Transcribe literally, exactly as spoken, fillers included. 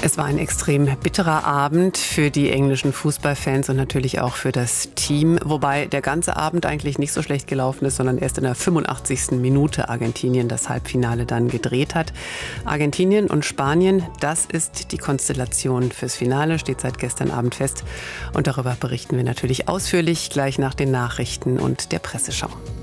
Es war ein extrem bitterer Abend für die englischen Fußballfans und natürlich auch für das Team. Wobei der ganze Abend eigentlich nicht so schlecht gelaufen ist, sondern erst in der fünfundachtzigsten Minute Argentinien das Halbfinale dann gedreht hat. Argentinien und Spanien, das ist die Konstellation fürs Finale, steht seit gestern Abend fest. Und darüber berichten wir natürlich ausführlich gleich nach den Nachrichten und der Presseschau.